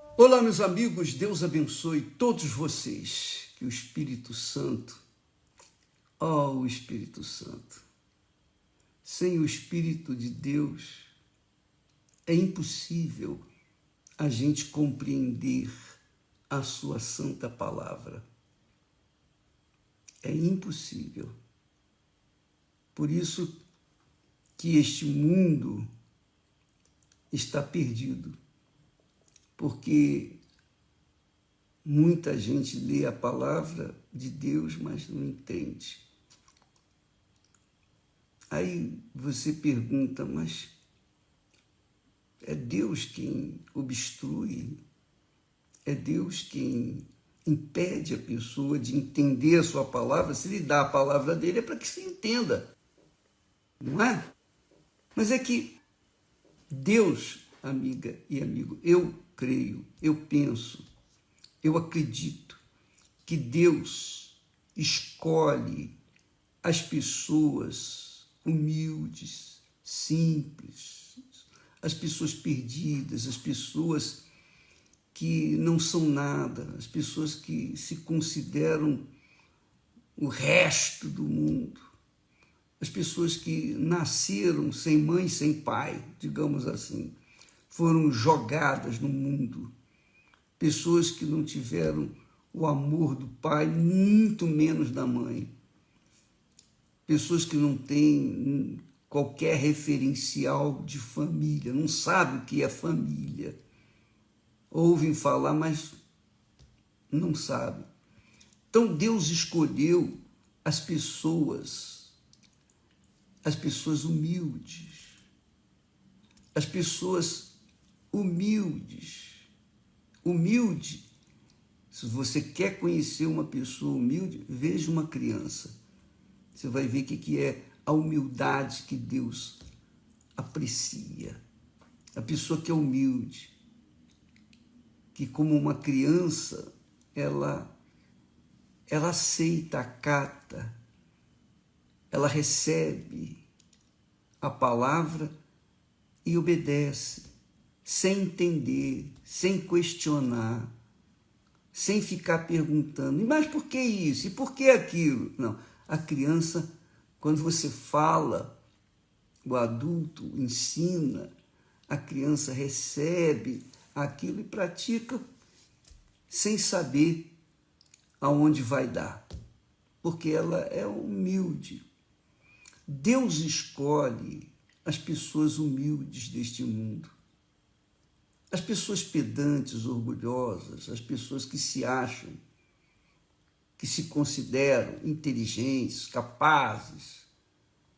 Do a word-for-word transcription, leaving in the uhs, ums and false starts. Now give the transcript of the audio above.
Olá, meus amigos, Deus abençoe todos vocês. Que o Espírito Santo, ó, o Espírito Santo, sem o Espírito de Deus, é impossível a gente compreender a sua santa palavra. É impossível. Por isso que este mundo está perdido. Porque muita gente lê a palavra de Deus, mas não entende. Aí você pergunta, mas é Deus quem obstrui? É Deus quem impede a pessoa de entender a sua palavra? Se Ele dá a palavra dele é para que se entenda, não é? Mas é que Deus, amiga e amigo, eu creio, eu penso, eu acredito que Deus escolhe as pessoas humildes, simples, as pessoas perdidas, as pessoas que não são nada, as pessoas que se consideram o resto do mundo, as pessoas que nasceram sem mãe, sem pai, digamos assim, foram jogadas no mundo, pessoas que não tiveram o amor do pai, muito menos da mãe, pessoas que não têm qualquer referencial de família, não sabem o que é família, ouvem falar, mas não sabem. Então Deus escolheu as pessoas, as pessoas humildes, as pessoas humildes, humilde. Se você quer conhecer uma pessoa humilde, veja uma criança. Você vai ver o que é a humildade que Deus aprecia. A pessoa que é humilde, que como uma criança, ela, ela aceita, acata, ela recebe a palavra e obedece, sem entender, sem questionar, sem ficar perguntando, mas por que isso? E por que aquilo? Não, a criança, quando você fala, o adulto ensina, a criança recebe aquilo e pratica sem saber aonde vai dar, porque ela é humilde. Deus escolhe as pessoas humildes deste mundo. As pessoas pedantes, orgulhosas, as pessoas que se acham, que se consideram inteligentes, capazes,